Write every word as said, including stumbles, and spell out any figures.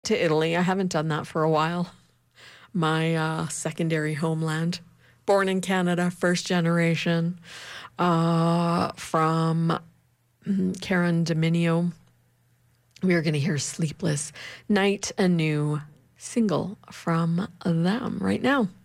to Italy. I haven't done that for a while. My uh, secondary homeland. Born in Canada, first generation, uh, from Karen Dominio. We are going to hear Sleepless Night, a new single from them right now.